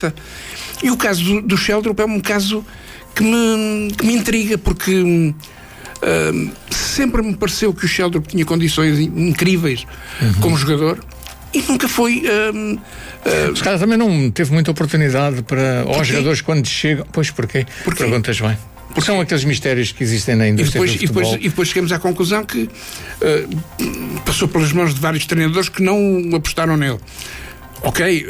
E o caso do Sheldrop é um caso que me intriga, porque sempre me pareceu que o Sheldrop tinha condições incríveis como jogador e nunca foi. Os caras também não teve muita oportunidade para aos jogadores quando chegam. Pois porquê? Perguntas bem. Porque são aqueles mistérios que existem na indústria do futebol. E depois chegamos à conclusão que passou pelas mãos de vários treinadores que não apostaram nele. Ok,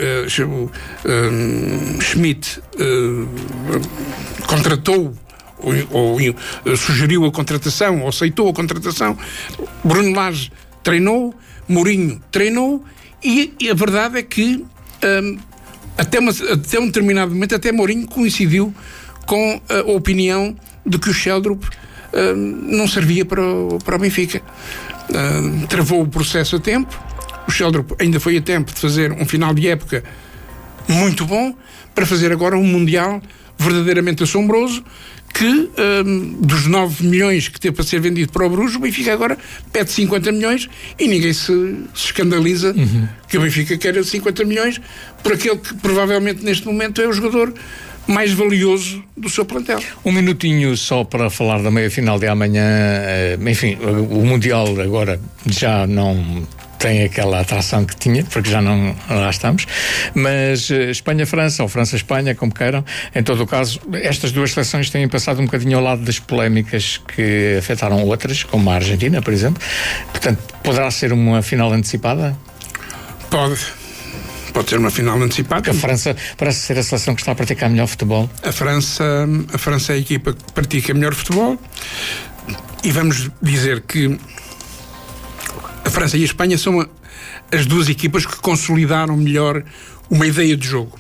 Schmidt contratou ou sugeriu a contratação, ou aceitou a contratação. Bruno Lage treinou, Mourinho treinou, e a verdade é que até um determinado momento até Mourinho coincidiu com a opinião de que o Sheldrop não servia para o Benfica. Travou o processo a tempo. O Sheldrop ainda foi a tempo de fazer um final de época muito bom, para fazer agora um Mundial verdadeiramente assombroso, que dos 9 milhões que teve para ser vendido para o Bruges, o Benfica agora pede 50 milhões e ninguém se escandaliza que o Benfica quer 50 milhões por aquele que provavelmente neste momento é o jogador mais valioso do seu plantel. Um minutinho só para falar da meia-final de amanhã. Enfim, o Mundial agora já não tem aquela atração que tinha, porque já não lá estamos, mas Espanha-França, ou França-Espanha, como queiram, em todo o caso, estas duas seleções têm passado um bocadinho ao lado das polémicas que afetaram outras, como a Argentina, por exemplo. Portanto, poderá ser uma final antecipada? Pode ser uma final antecipada. A França parece ser a seleção que está a praticar melhor futebol. A França é a equipa que pratica melhor futebol, e vamos dizer que a França e a Espanha são as duas equipas que consolidaram melhor uma ideia de jogo.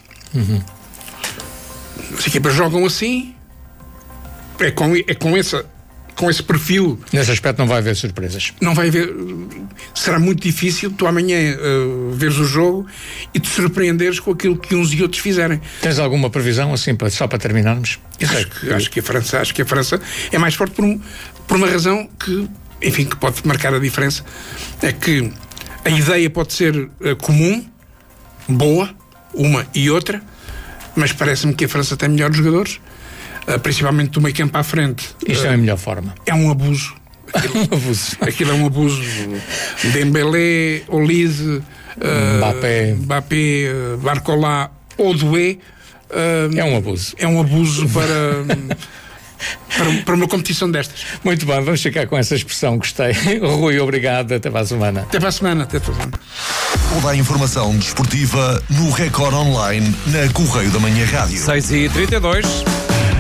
As equipas jogam assim, é com esse perfil. Nesse aspecto não vai haver surpresas. Não vai haver. Será muito difícil tu amanhã veres o jogo e te surpreenderes com aquilo que uns e outros fizerem. Tens alguma previsão, assim, só para terminarmos? Acho que a França é mais forte por uma razão que, enfim, que pode marcar a diferença. É que a ideia pode ser comum, boa, uma e outra, mas parece-me que a França tem melhores jogadores, principalmente do meio campo à frente. Isto é a melhor forma. É um abuso. Aquilo é um abuso. Dembélé, Olise, Mbappé, Barcola, Odoué. É um abuso. É um abuso para uma competição destas. Muito bem, vamos ficar com essa expressão, gostei. Rui, obrigado, até para a semana. Até para a semana. Toda a informação desportiva no Record Online, na Correio da Manhã Rádio. 6h32.